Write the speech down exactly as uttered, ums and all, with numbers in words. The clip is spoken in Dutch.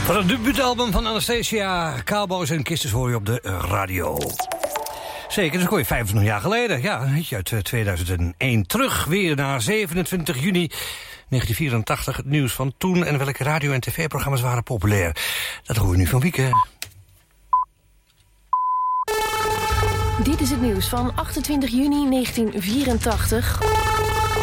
Van het debuutalbum van Anastasia, Cowboys en Kisses hoor je op de radio. Zeker, dat is gewoon vijfentwintig jaar geleden. Ja, uit tweeduizend één. Terug weer naar zevenentwintig juni negentien vierentachtig. Het nieuws van toen en welke radio- en tv-programma's waren populair. Dat hoor je nu van Wieke. Dit is het nieuws van achtentwintig juni negentien vierentachtig.